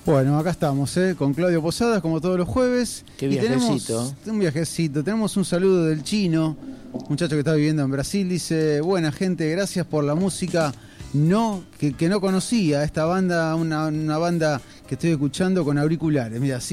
Bueno, acá estamos, con Claudio Posadas, como todos los jueves. Qué y viajecito. Tenemos un viajecito. Tenemos un saludo del Chino, muchacho que está viviendo en Brasil. Dice: buena gente, gracias por la música. No, que no conocía esta banda, una banda que estoy escuchando con auriculares. Mira,